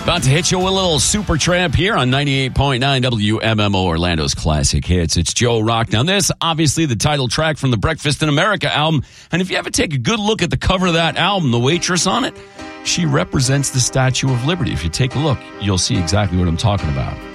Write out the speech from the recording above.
About to hit you with a little Supertramp here on 98.9 WMMO, Orlando's classic hits. It's Joe Rock. Now, this, obviously, the title track from the Breakfast in America album. And if you ever take a good look at the cover of that album, the waitress on it, she represents the Statue of Liberty. If you take a look, you'll see exactly what I'm talking about.